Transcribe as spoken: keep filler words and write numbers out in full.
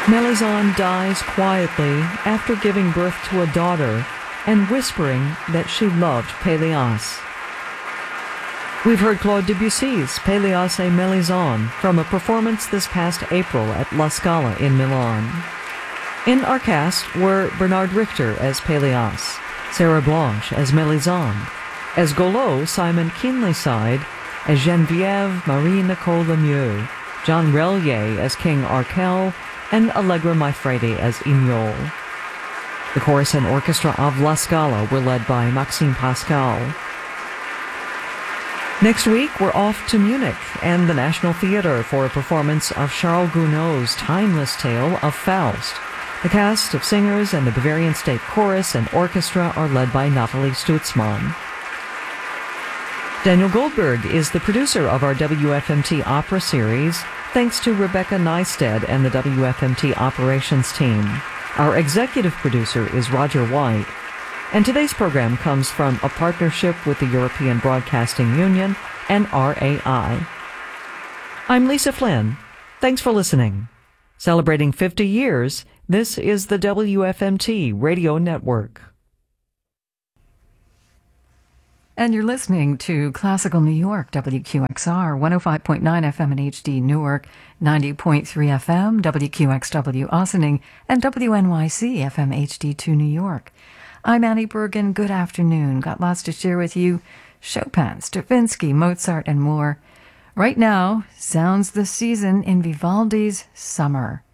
Melisande dies quietly after giving birth to a daughter and whispering that she loved Pélias. We've heard Claude Debussy's Pélias et Mélisande from a performance this past April at La Scala in Milan. In our cast were Bernard Richter as Pélias, Sarah Blanche as Mélisande, as Golo, Simon Keenlyside as Geneviève Marie-Nicole Lemieux, John Relier as King Arkell, and Allegra Maifredi as Ignol. The chorus and orchestra of La Scala were led by Maxime Pascal. Next week, we're off to Munich and the National Theatre for a performance of Charles Gounod's timeless tale of Faust. The cast of singers and the Bavarian State Chorus and Orchestra are led by Nathalie Stutzmann. Daniel Goldberg is the producer of our W F M T Opera series, thanks to Rebecca Neisted and the W F M T operations team. Our executive producer is Roger White. And today's program comes from a partnership with the European Broadcasting Union and R A I. I'm Lisa Flynn. Thanks for listening. Celebrating fifty years, this is the W F M T Radio Network. And you're listening to Classical New York, W Q X R, one oh five point nine F M in H D Newark, ninety point three F M, W Q X W Ossining, and W N Y C F M H D two New York. I'm Annie Bergen. Good afternoon. Got lots to share with you. Chopin, Stravinsky, Mozart, and more. Right now, sounds the season in Vivaldi's Summer.